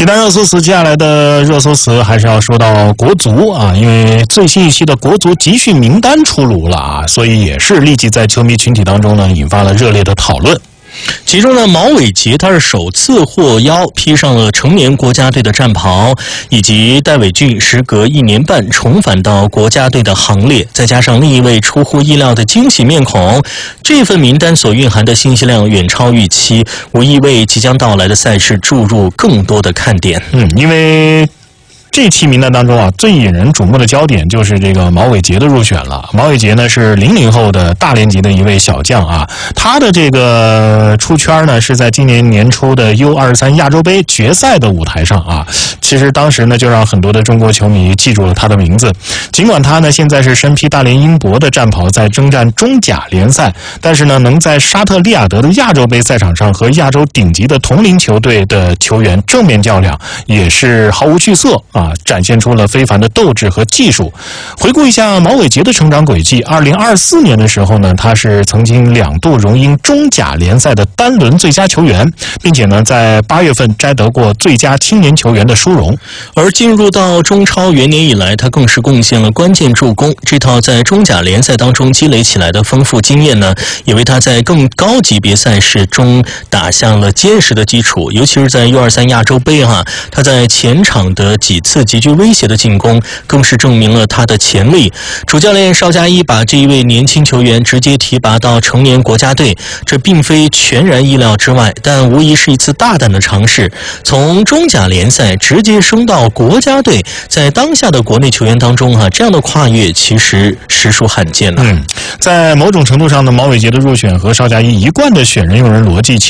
体坛热搜词，接下来的热搜词还是要说到国足啊，因为最新一期的国足集训名单出炉了啊，所以也是立即在球迷群体当中呢引发了热烈的讨论。 其中呢，毛伟杰他是首次获邀披上了成年国家队的战袍，以及戴伟俊时隔1年半重返到国家队的行列，再加上另一位出乎意料的惊喜面孔，这份名单所蕴含的信息量远超预期，无疑为即将到来的赛事注入更多的看点。 因为这期名单当中啊，最引人瞩目的焦点就是这个毛伟杰的入选了。毛伟杰呢是00后的大连籍的一位小将啊，他的这个出圈呢是在今年年初的 U23 亚洲杯决赛的舞台上啊。其实当时呢就让很多的中国球迷记住了他的名字。尽管他呢现在是身披大连英博的战袍在征战中甲联赛，但是呢能在沙特利雅得的亚洲杯赛场上和亚洲顶级的同龄球队的球员正面较量，也是毫无惧色啊，展现出了非凡的斗志和技术。回顾一下毛伟杰的成长轨迹，2024年的时候呢，他是曾经2度荣膺中甲联赛的单轮最佳球员，并且呢在8月份摘得过最佳青年球员的殊荣。 而进入到中超元年以来，他更是贡献了关键助攻。这套在中甲联赛当中积累起来的丰富经验呢，也为他在更高级别赛事中打下了坚实的基础。尤其是在 U23 亚洲杯他在前场的几次极具威胁的进攻，更是证明了他的潜力。主教练邵佳一把这一位年轻球员直接提拔到成年国家队，这并非全然意料之外，但无疑是一次大胆的尝试。从中甲联赛直接升到国家队，在当下的国内球员当中这样的跨越其实实属罕见了。 在某种程度上呢，毛伟杰的入选和邵佳一一贯的选人用人逻辑